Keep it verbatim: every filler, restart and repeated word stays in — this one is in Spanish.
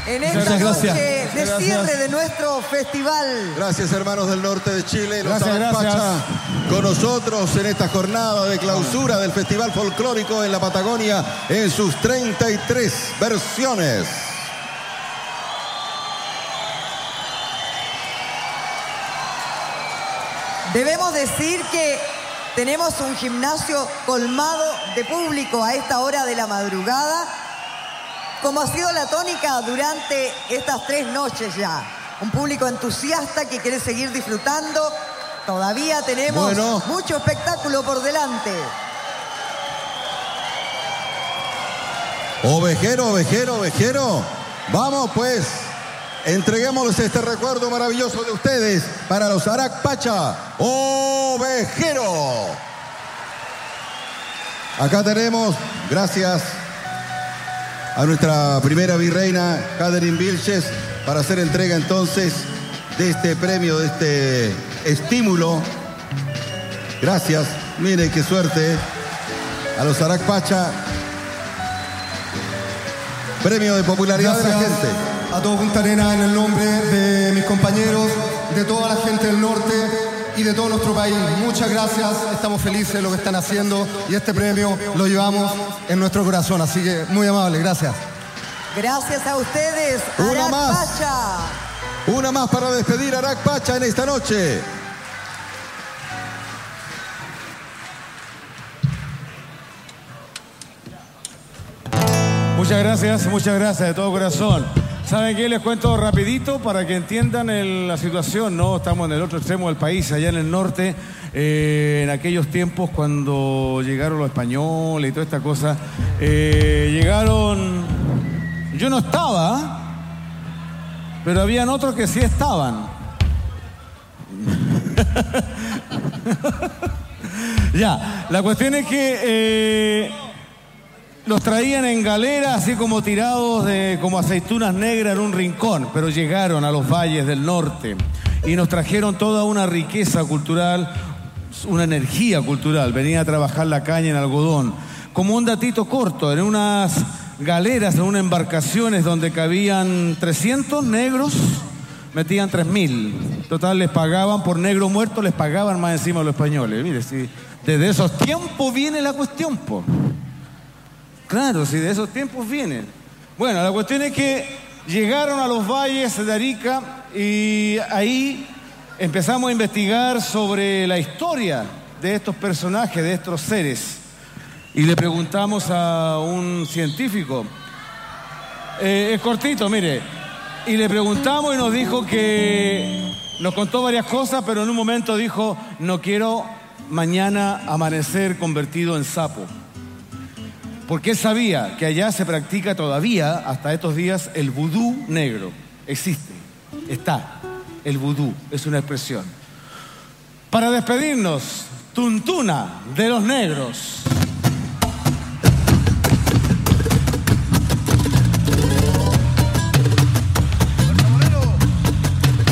en esta noche de cierre de nuestro festival. Gracias, hermanos del norte de Chile. Los Gracias, Arac Pacha gracias. con nosotros en esta jornada de clausura del Festival Folclórico en la Patagonia en sus treinta y tres versiones. Debemos decir que tenemos un gimnasio colmado de público a esta hora de la madrugada, como ha sido la tónica durante estas tres noches ya. Un público entusiasta que quiere seguir disfrutando. Todavía tenemos Bueno. mucho espectáculo por delante. Ovejero, ovejero, ovejero. Vamos pues, entreguémosles este recuerdo maravilloso de ustedes para los Arac Pacha. Ovejero. Acá tenemos, gracias a nuestra primera virreina, Catherine Vilches, para hacer entrega entonces de este premio, de este estímulo. Gracias, miren qué suerte a los Arac Pacha. Premio de popularidad de la Gracias gente. a todo Punta Arenas en el nombre de mis compañeros, de toda la gente del norte y de todo nuestro país. Muchas gracias, estamos felices de lo que están haciendo y este premio lo llevamos en nuestro corazón, así que muy amable, gracias. Gracias a ustedes, Una Arac más. Pacha. Una más para despedir a Arac Pacha en esta noche. Muchas gracias, muchas gracias de todo corazón. ¿Saben qué? Les cuento rapidito para que entiendan el- la situación, ¿no? Estamos en el otro extremo del país, allá en el norte, eh, en aquellos tiempos cuando llegaron los españoles y toda esta cosa. eh, llegaron... Yo no estaba, pero habían otros que sí estaban. Ya, la cuestión es que... eh, los traían en galera, así como tirados de, como aceitunas negras en un rincón, pero llegaron a los valles del norte y nos trajeron toda una riqueza cultural, una energía cultural. Venían a trabajar la caña en algodón. Como un datito corto, en unas galeras, en unas embarcaciones donde cabían trescientos negros, metían tres mil. Total, les pagaban por negro muerto, les pagaban más encima a los españoles. Mire, si desde esos tiempos viene la cuestión, po. Claro, si de esos tiempos vienen. Bueno, la cuestión es que llegaron a los valles de Arica y ahí empezamos a investigar sobre la historia de estos personajes, de estos seres. Y le preguntamos a un científico, eh, es cortito, mire, y le preguntamos y nos dijo que, nos contó varias cosas, pero en un momento dijo, no quiero mañana amanecer convertido en sapo. Porque él sabía que allá se practica todavía, hasta estos días, el vudú negro. Existe, está. El vudú es una expresión. Para despedirnos, Tuntuna de los Negros.